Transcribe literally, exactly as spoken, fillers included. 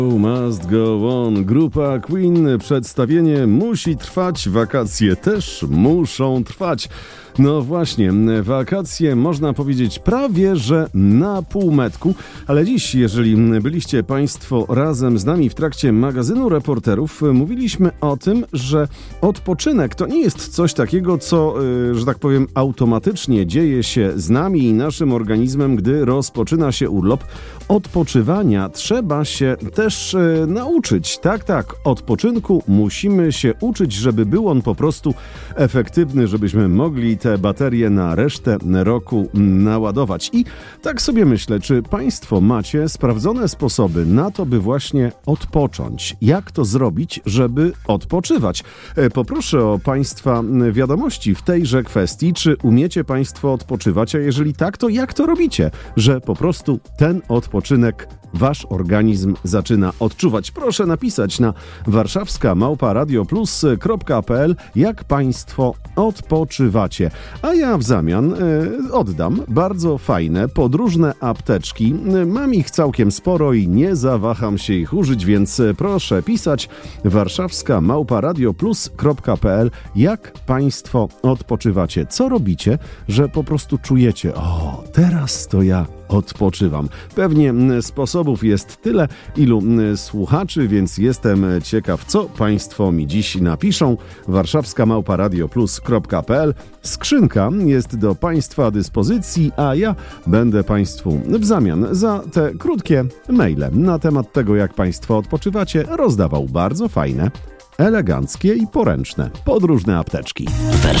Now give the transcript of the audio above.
Must go on. Grupa Queen. Przedstawienie musi trwać, wakacje też muszą trwać. No właśnie, wakacje można powiedzieć prawie, że na półmetku, ale dziś, jeżeli byliście Państwo razem z nami w trakcie magazynu reporterów, mówiliśmy o tym, że odpoczynek to nie jest coś takiego, co, że tak powiem, automatycznie dzieje się z nami i naszym organizmem, gdy rozpoczyna się urlop. Odpoczywania trzeba się też e, nauczyć. Tak, tak, odpoczynku musimy się uczyć, żeby był on po prostu efektywny, żebyśmy mogli te baterie na resztę roku naładować. I tak sobie myślę, czy Państwo macie sprawdzone sposoby na to, by właśnie odpocząć? Jak to zrobić, żeby odpoczywać? E, poproszę o Państwa wiadomości w tejże kwestii. Czy umiecie Państwo odpoczywać? A jeżeli tak, to jak to robicie, że po prostu ten odpoczynek Wasz organizm zaczyna odczuwać? Proszę napisać na warszawska małpa radioplus kropka pe el, jak Państwo odpoczywacie. A ja w zamian y, oddam bardzo fajne, podróżne apteczki. Mam ich całkiem sporo i nie zawaham się ich użyć, więc proszę pisać warszawska małpa radioplus kropka pe el, jak Państwo odpoczywacie. Co robicie, że po prostu czujecie, o, teraz to ja odpoczywam. Pewnie sposobów jest tyle, ilu słuchaczy, więc jestem ciekaw, co Państwo mi dziś napiszą. warszawska małpa radioplus kropka pe el. Skrzynka jest do Państwa dyspozycji, a ja będę Państwu w zamian za te krótkie maile na temat tego, jak Państwo odpoczywacie, rozdawał bardzo fajne, eleganckie i poręczne podróżne apteczki.